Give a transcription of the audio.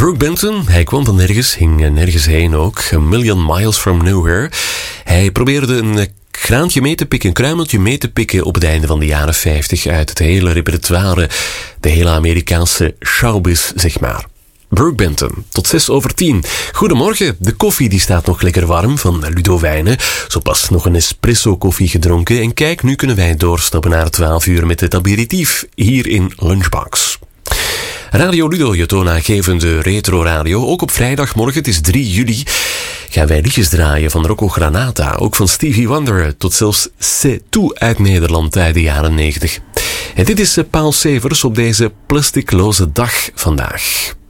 Brook Benton, hij kwam van nergens, hing nergens heen ook. A Million Miles from Nowhere. Hij probeerde een graantje mee te pikken, een kruimeltje mee te pikken op het einde van de jaren 50 uit het hele repertoire, de hele Amerikaanse showbiz, zeg maar. Brook Benton, tot 6:10. Goedemorgen, de koffie die staat nog lekker warm van Ludo Wijnen. Zo pas nog een espresso koffie gedronken. En kijk, nu kunnen wij doorstappen naar 12 uur met het aperitief hier in Lunchbox. Radio Ludo, je toonaangevende retro-radio. Ook op vrijdagmorgen, het is 3 juli, gaan wij liedjes draaien van Rocco Granata. Ook van Stevie Wonder, tot zelfs C'est Tout uit Nederland uit de jaren 90. En dit is Paul Severs op deze plasticloze dag vandaag.